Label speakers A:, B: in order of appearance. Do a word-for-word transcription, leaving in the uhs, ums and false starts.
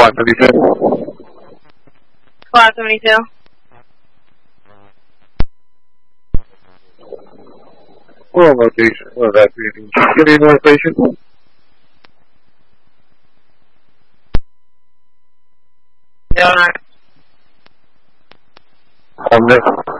A: Squad thirty-two.
B: Squad thirty-two.
A: We're on location. What is that? Give me more location.
B: Yeah.
A: On this.